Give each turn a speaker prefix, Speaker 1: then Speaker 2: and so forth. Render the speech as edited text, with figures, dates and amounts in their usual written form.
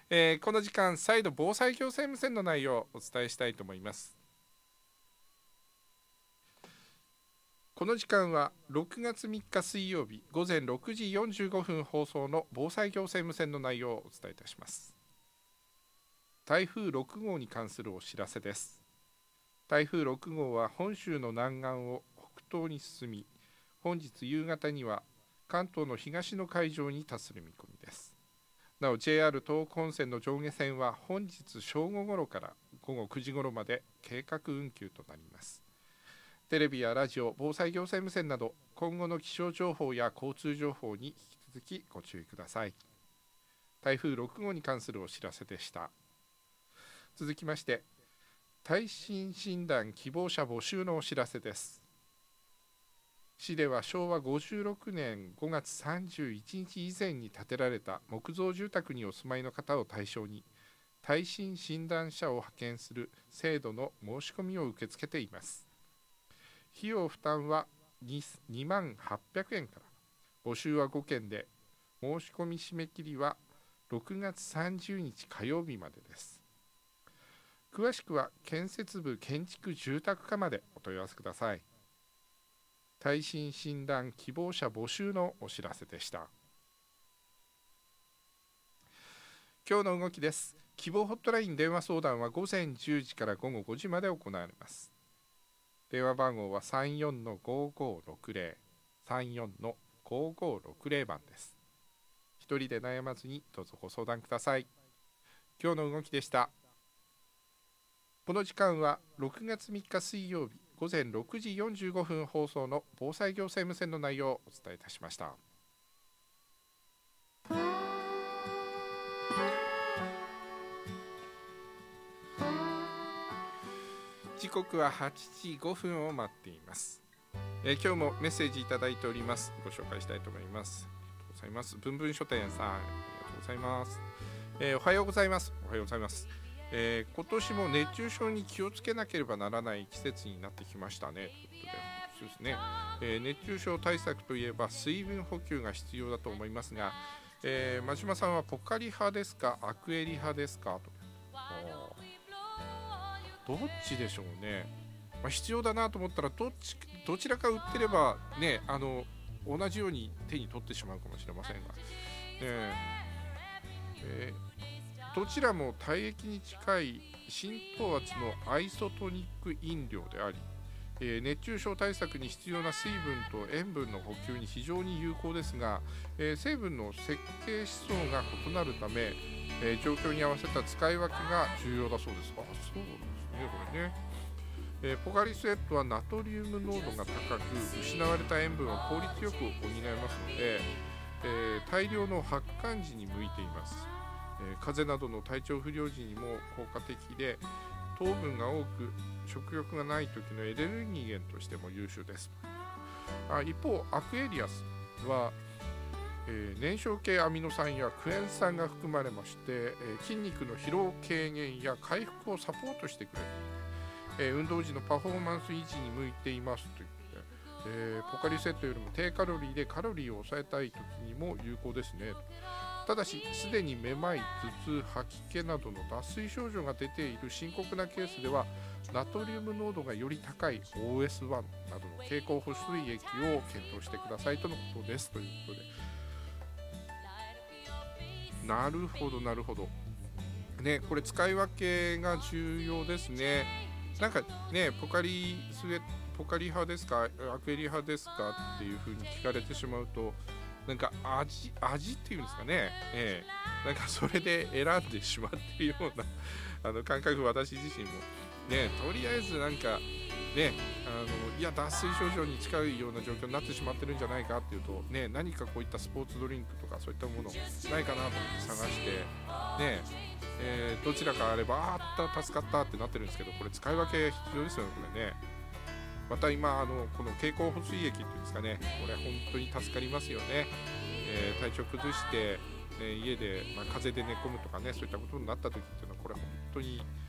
Speaker 1: この時間再度防災行政無線の内容をお伝えしたいと思います。この時間は6月3日水曜日午前6時45分放送の防災行政無線の内容をお伝えいたします。台風6号に関するお知らせです。台風6号は本州の南岸を北東に進み、本日夕方には関東の東の海上に達する見込みです。なお JR 東北本線の上下線は本日正午ごろから午後9時ごろまで計画運休となります。テレビやラジオ、防災行政無線など今後の気象情報や交通情報に引き続きご注意ください。台風6号に関するお知らせでした。続きまして耐震診断希望者募集のお知らせです。市では昭和56年5月31日以前に建てられた木造住宅にお住まいの方を対象に耐震診断者を派遣する制度の申し込みを受け付けています。費用負担は2万800円から、募集は5件で、申し込み締め切りは6月30日火曜日までです。詳しくは建設部建築住宅課までお問い合わせください。耐震診断希望者募集のお知らせでした。今日の動きです。希望ホットライン電話相談は午前10時から午後5時まで行われます。電話番号は 34-5560 34-5560 番です。一人で悩まずにどうぞご相談ください。今日の動きでした。この時間は6月3日水曜日午前6時45分放送の防災行政無線の内容をお伝えいたしました。時刻は8時5分を待っています。今日もメッセージいただいております。ご紹介したいと思います。ありがとうございます。ぶんぶん書店さん、ありがとうございます。おはようございます。おはようございます。今年も熱中症に気をつけなければならない季節になってきましたね。ということで、そうですね。熱中症対策といえば水分補給が必要だと思いますが、真島さんはポカリ派ですか、アクエリ派ですかと。どっちでしょうね。必要だなと思ったらどちらか売ってればね、同じように手に取ってしまうかもしれませんが、どちらも体液に近い浸透圧のアイソトニック飲料であり、熱中症対策に必要な水分と塩分の補給に非常に有効ですが、成分の設計思想が異なるため、状況に合わせた使い分けが重要だそうです。そうですね、これね。ポカリスエットはナトリウム濃度が高く、失われた塩分を効率よく補えますので、大量の発汗時に向いています。風邪などの体調不良時にも効果的で、糖分が多く食欲がない時のエネルギー源としても優秀です。一方アクエリアスは、燃焼系アミノ酸やクエン酸が含まれまして、筋肉の疲労軽減や回復をサポートしてくれる、運動時のパフォーマンス維持に向いていますということで、ポカリセットよりも低カロリーでカロリーを抑えたい時にも有効ですね。ただし、すでにめまい、頭痛、吐き気などの脱水症状が出ている深刻なケースでは、ナトリウム濃度がより高い OS1 などの経口補水液を検討してくださいとのことですということで、なるほどなるほどね、これ使い分けが重要ですね。なんかね、ポカリ派ですか、アクエリ派ですかっていう風に聞かれてしまうと、なんか味っていうんですかね、なんかそれで選んでしまっているような感覚、私自身もね、とりあえずなんかね、いや脱水症状に近いような状況になってしまってるんじゃないかっていうとね、何かこういったスポーツドリンクとかそういったものないかなと思って探してね、どちらかあれば助かったってなってるんですけど、これ使い分け必要ですよね、これね。また今この経口補水液っていうんですかね、これ本当に助かりますよね。体調崩して、家で、風邪で寝込むとかね、そういったことになった時っていうのはこれ本当に